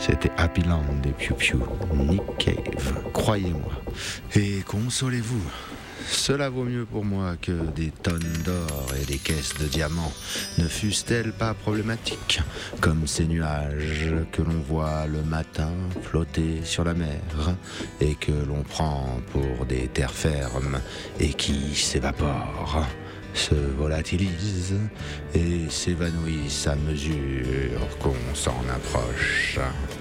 C'était Happy Land des Piu Piu, Nick Cave, croyez-moi. Et consolez-vous, cela vaut mieux pour moi que des tonnes d'or et des caisses de diamants, ne fussent-elles pas problématiques, comme ces nuages que l'on voit le matin flotter sur la mer et que l'on prend pour des terres fermes et qui s'évaporent, se volatilisent et s'évanouissent à mesure qu'on s'en approche.